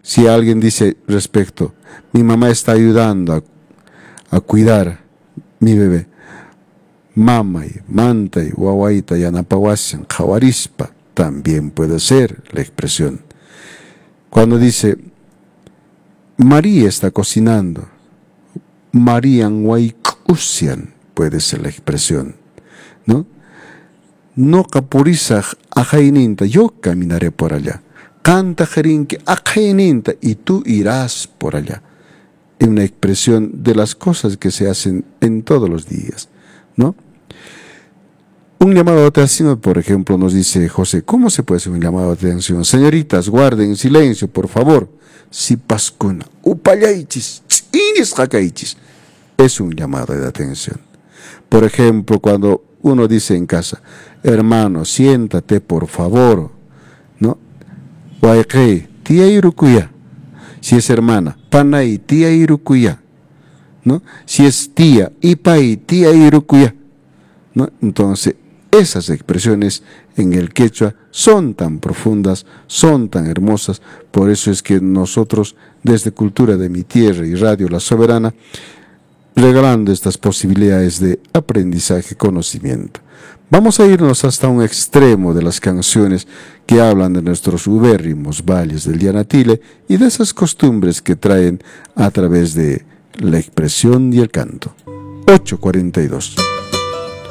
Si alguien dice respecto, mi mamá está ayudando a cuidar mi bebé, mamay, mantay, wawaita, yanapawasan, jawarispa, también puede ser la expresión. Cuando dice, María está cocinando, Marían waikusian, puede ser la expresión, ¿no? No capuriza ajaininta, yo caminaré por allá. Canta jerinque ajaininta, y tú irás por allá. Es una expresión de las cosas que se hacen en todos los días, ¿no? Un llamado de atención, por ejemplo, nos dice José, ¿cómo se puede hacer un llamado de atención? Señoritas, guarden silencio, por favor. Si pascuna, upayaichis, inis hakaichis. Es un llamado de atención. Por ejemplo, cuando uno dice en casa, hermano, siéntate, por favor, ¿no? Waikei, tía irukuya. Si es hermana, panay, tía irukuya, ¿no? Si es tía, ipai, tía irukuya, ¿no? Entonces, esas expresiones en el quechua son tan profundas, son tan hermosas, por eso es que nosotros, desde Cultura de mi Tierra y Radio La Soberana, regalando estas posibilidades de aprendizaje y conocimiento. Vamos a irnos hasta un extremo de las canciones que hablan de nuestros ubérrimos valles del Llanatile y de esas costumbres que traen a través de la expresión y el canto. 8:42.